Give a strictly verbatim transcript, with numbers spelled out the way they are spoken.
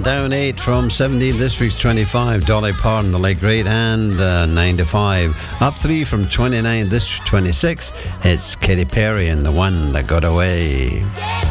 seven, down eight from seventeen. This week's twenty-five. Dolly Parton, The Late Great, and uh, nine to five. Up three from twenty-nine. This twenty-six. It's Katy Perry and The One That Got Away.